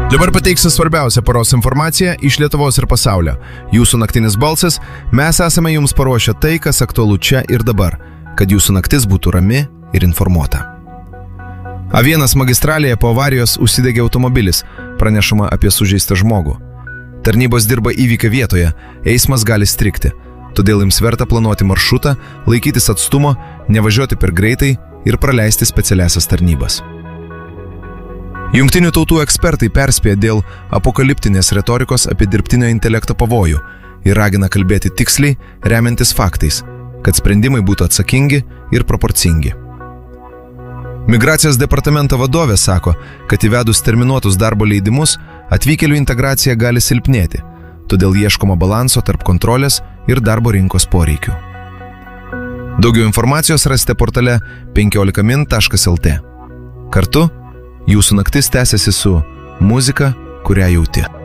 Dabar pateiksiu svarbiausią paros informaciją iš Lietuvos ir pasaulio. Jūsų naktinis balsas, mes esame jums paruošę tai, kas aktualu čia ir dabar, kad jūsų naktis būtų rami ir informuota. A1 magistralėje po avarijos užsidegė automobilis, pranešama apie sužeistą žmogų. Tarnybos dirba įvykio vietoje, eismas gali strigti, todėl jums verta planuoti maršrutą, laikytis atstumo, nevažiuoti per greitai ir praleisti specialiasias tarnybas. Jungtinių tautų ekspertai perspėja dėl apokaliptinės retorikos apie dirbtinio intelekto pavojų ir ragina kalbėti tiksliai, remiantis faktais, kad sprendimai būtų atsakingi ir proporcingi. Migracijos departamento vadovė sako, kad įvedus terminuotus darbo leidimus, atvykėlių integracija gali silpnėti, todėl ieškoma balanso tarp kontrolės ir darbo rinkos poreikių. Daugiau informacijos rasite portale 15min.lt. Kartu, jūsų naktis tęsiasi su muzika, kurią jauti.